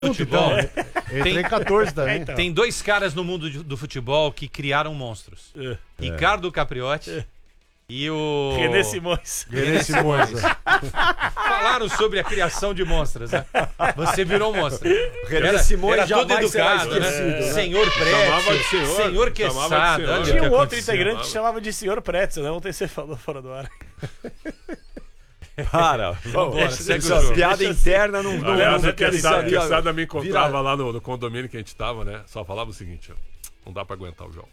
futebol. Entrei em 14 também. Tem dois caras no mundo do futebol que criaram monstros. Ricardo Capriotti e o... René Simões. Falaram sobre a criação de monstros, né? Você virou um monstro. René Simões era todo jamais será educado, né? esquecido, né? Senhor Pretzel, senhor Quesada. Tinha um outro integrante que chamava de Senhor Pretzel, né? Ontem você falou fora do ar. Para, essa piada interna não Aliás, a quero saber. Quesada me encontrava lá no condomínio que a gente tava, né? Só falava o seguinte, ó, não dá pra aguentar o João.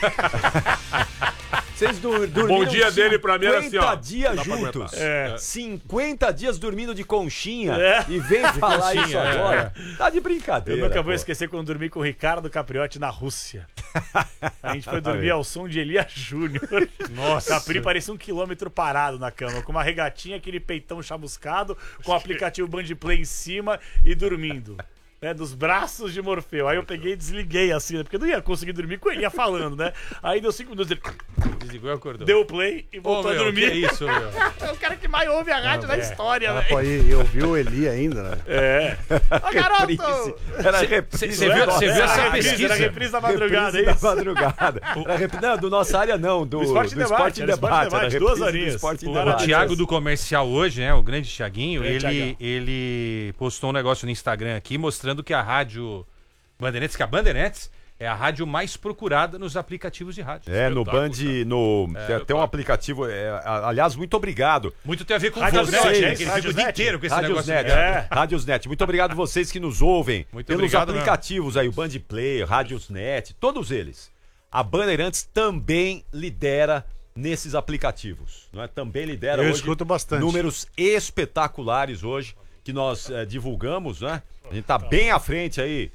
Vocês dormiram Bom dia dele pra mim era assim, ó. 50 dias juntos. 50 dias dormindo de conchinha. E vem falar isso agora. Tá de brincadeira. Eu nunca vou esquecer quando dormi com o Ricardo Capriotti na Rússia. A gente foi dormir ao som de Elias Júnior. Nossa. Capri parecia 1 quilômetro parado na cama, com uma regatinha, aquele peitão chamuscado, com o aplicativo Bandplay em cima e dormindo. Né, dos braços de Morfeu. Aí eu peguei e desliguei assim, né, porque eu não ia conseguir dormir com ele, ia falando, né? Aí deu 5 minutos, ele desligou e acordou. Deu o play e voltou a dormir. Que isso, meu? É o cara que mais ouve a rádio da história, velho. Aí, eu vi o Eli ainda, né? Ô, garoto! Era reprise. Você viu essa pesquisa? Era reprise da madrugada, Reprise é isso? da madrugada. Não, do nossa área não, do Esporte Debate. Era 2 horinhas. O Thiago do Comercial hoje, né? O grande Thiaguinho, Thiagão. ele postou um negócio no Instagram aqui mostrando que a rádio Bandeirantes, que a Bandeirantes é a rádio mais procurada nos aplicativos de rádio. No Band, tem um aplicativo, aliás, muito obrigado. Muito tem a ver com Rádios vocês, Net, né? Que ele fica o dia inteiro com esse negócio. Rádios Net. Muito obrigado vocês que nos ouvem Muito pelos obrigado, aplicativos aí, o Band Play, Rádios Net, todos eles. A Bandeirantes também lidera nesses aplicativos, não é? Também lidera Eu hoje escuto bastante. números espetaculares hoje que nós divulgamos, né? A gente tá bem à frente aí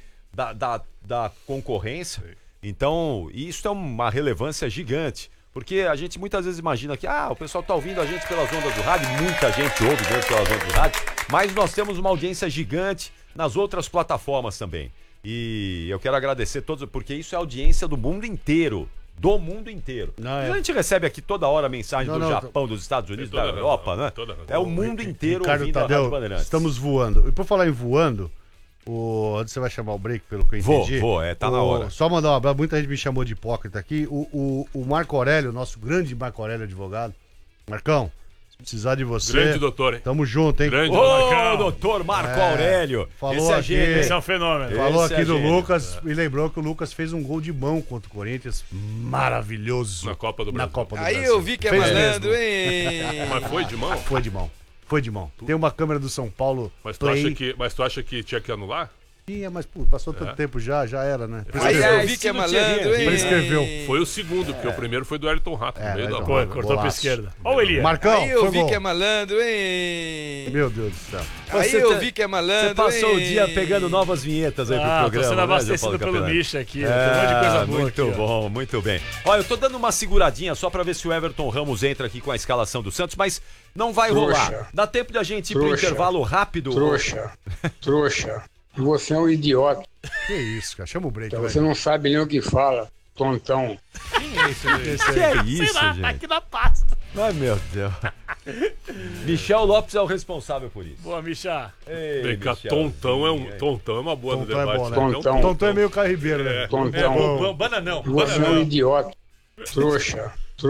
da concorrência. Então, isso é uma relevância gigante. Porque a gente muitas vezes imagina que o pessoal tá ouvindo a gente pelas ondas do rádio, muita gente ouve mesmo pelas ondas do rádio, mas nós temos uma audiência gigante nas outras plataformas também. E eu quero agradecer todos, porque isso é audiência do mundo inteiro. Do mundo inteiro. A gente recebe aqui toda hora mensagem do Japão, dos Estados Unidos, da Europa, né? É o mundo inteiro Ricardo ouvindo a Tadeu, Rádio Bandeirantes. estamos voando. E por falar em voando, onde você vai chamar o break, pelo que eu entendi? Tá na hora. Só mandar um abraço, muita gente me chamou de hipócrita aqui. O Marco Aurélio, nosso grande Marco Aurélio advogado. Marcão, se precisar de você... Grande doutor, hein? Tamo junto, hein? Grande doutor Marco Aurélio. Falou aqui, Esse é um fenômeno. Falou Esse aqui é do gênio. Lucas e lembrou que o Lucas fez um gol de mão contra o Corinthians. Maravilhoso. Na Copa do Brasil. Brasil. Aí eu vi que é Fez malandro, mesmo. hein? Mas foi de mão? Foi de mão. Foi de mão. Tem uma câmera do São Paulo. Mas tu Play. acha que tinha que anular? Tinha, mas passou tanto tempo já era, né? Aí eu vi que é malandro, hein? Prescreveu. Foi o segundo, porque o primeiro foi do Ayrton Rato, no meio da Ayrton bola. Rato. Cortou pra Golaço. esquerda. Ó o Elias. Marcão, Aí eu foi vi gol. que é malandro, hein? Meu Deus do céu. Aí eu vi que é malandro, Você passou o hein? dia pegando novas vinhetas aí pro Tô programa. sendo né, abastecido João Paulo pelo Capelani? Misha aqui. Tem um monte de coisa boa Muito aqui, ó. bom, muito bem. Olha, eu tô dando uma seguradinha só pra ver se o Everton Ramos entra aqui com a escalação do Santos, mas não vai rolar. Dá tempo de a gente ir pro intervalo rápido? Trouxa. Você é um idiota. Que isso, cara. Chama o break. Você não sabe nem o que fala, tontão. Que é isso, gente? Aqui na pasta. Ai, meu Deus. Michel Lopes é o responsável por isso. Boa, Misha. Ei, Vem cá, Michel. Tontão é uma boa no Tontão é debate. bom, né? Tontão. Tontão é meio Caio Ribeiro, né? Tontão. Bananão. Você é um idiota. Trouxa.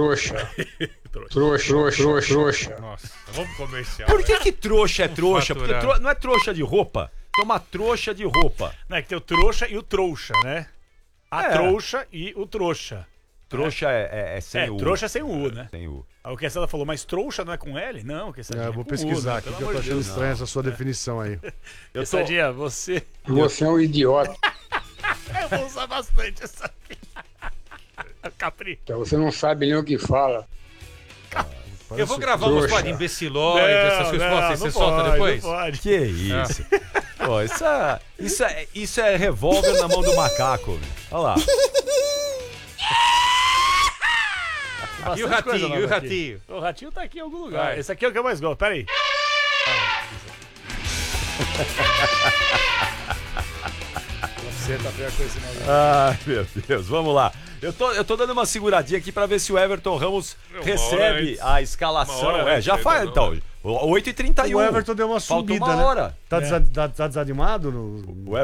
Trouxa. Nossa, vamos pro comercial. Por que trouxa é trouxa? Porque faturar. não é trouxa de roupa. Tem uma trouxa de roupa. Não, é que tem o trouxa e o trouxa, né? A trouxa e o trouxa. Trouxa é sem U. Trouxa sem o U, né? Sem U. Aí o Quesada falou, mas trouxa não é com L? Não, Quessadinha Eu vou com pesquisar U, né? aqui, Pelo que eu tô amor de achando Deus. estranha essa sua definição aí. Quessadinha, você... Você é um idiota. Eu vou usar bastante essa aqui. Capri. Você não sabe nem o que fala. Eu vou gravar umas trouxa. para imbecilóides, essas coisas. Você solta depois? Não pode. Que isso? Pô, isso é revólver na mão do macaco. Velho. Olha lá. E o ratinho, e o ratinho? O ratinho tá aqui em algum lugar. Vai. Esse aqui é o que eu mais gosto. Pera aí. Tá pior que esse não. Ai, meu Deus, vamos lá. Eu tô dando uma seguradinha aqui pra ver se o Everton Ramos recebe a escalação. Já faz, não, então. 8h31. O Everton deu uma Falta subida, uma né? hora. Tá desanimado? No... O